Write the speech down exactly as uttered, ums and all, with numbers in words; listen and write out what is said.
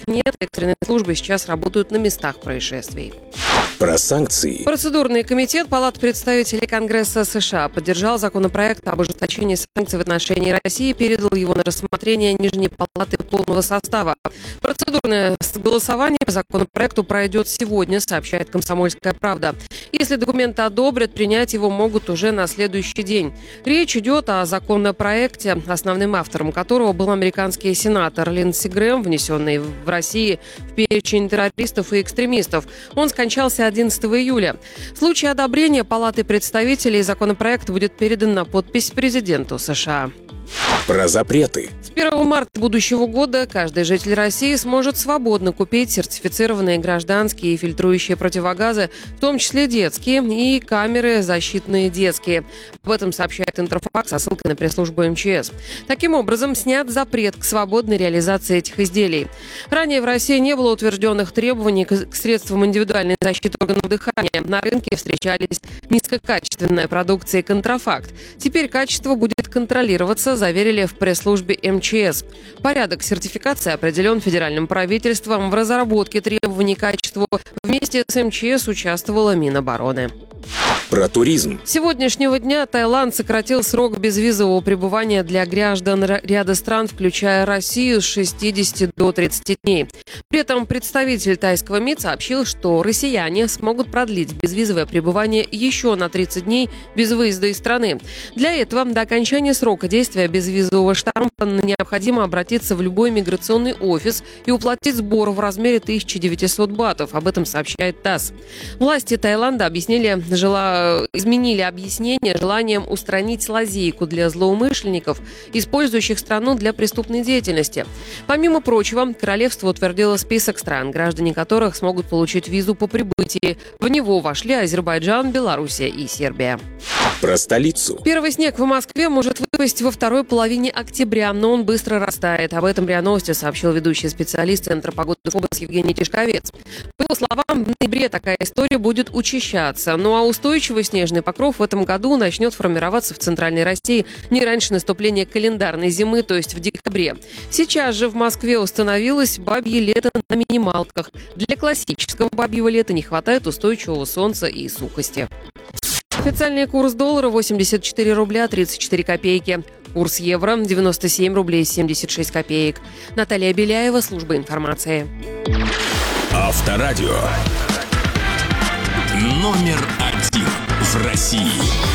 нет, экстренные службы сейчас работают на местах происшествий. Про санкции. Процедурный комитет Палаты представителей Конгресса США поддержал законопроект об ужесточении санкций в отношении России и передал его на рассмотрение Нижней палаты полного состава. Процедурное голосование по законопроекту пройдет сегодня, сообщает «Комсомольская правда». Если документы одобрят, принять его могут уже на следующий день. Речь идет о законопроекте, основным автором которого был американский сенатор Линдси Грэм, внесенный в России в перечень террористов и экстремистов. Он скончался одиннадцатого июля. В случае одобрения Палаты представителей законопроект будет передан на подпись президенту США. Про запреты. С первого марта будущего года каждый житель России сможет свободно купить сертифицированные гражданские и фильтрующие противогазы, в том числе детские, и камеры защитные детские. Об этом сообщает Интерфакс со ссылкой на пресс-службу эм че эс. Таким образом, снят запрет к свободной реализации этих изделий. Ранее в России не было утвержденных требований к средствам индивидуальной защиты органов дыхания. На рынке встречались низкокачественная продукция и контрафакт. Теперь качество будет контролироваться, заверили в пресс-службе эм че эс. Порядок сертификации определен федеральным правительством. В разработке требований к качеству вместе с эм че эс участвовала Минобороны. Про туризм. С сегодняшнего дня Таиланд сократил срок безвизового пребывания для граждан ряда стран, включая Россию, с шестидесяти до тридцати дней. При этом представитель тайского МИД сообщил, что россияне смогут продлить безвизовое пребывание еще на тридцать дней без выезда из страны. Для этого до окончания срока действия безвизового штампа необходимо обратиться в любой миграционный офис и уплатить сбор в размере тысяча девятьсот батов. Об этом сообщает ТАСС. Власти Таиланда объяснили, жела... изменили объяснение желанием устранить лазейку для злоумышленников, использующих страну для преступной деятельности. Помимо прочего, королевство утвердило список стран, граждане которых смогут получить визу по прибытии. В него вошли Азербайджан, Белоруссия и Сербия. Про столицу. Первый снег в Москве может выпасть во второй половине октября, но он быстро растает. Об этом РИА Новости сообщил ведущий специалист Центра погоды ФОБОС Евгений Тишковец. По его словам, в ноябре такая история будет учащаться. Ну а устойчивый снежный покров в этом году начнет формироваться в Центральной России не раньше наступления календарной зимы, то есть в декабре. Сейчас же в Москве установилось бабье лето на минималках. Для классического бабьего лета не хватает устойчивого солнца и сухости. Официальный курс доллара восемьдесят четыре рубля тридцать четыре копейки. Курс евро девяносто семь рублей семьдесят шесть копеек. Наталья Беляева, служба информации. Авторадио. Номер один в России.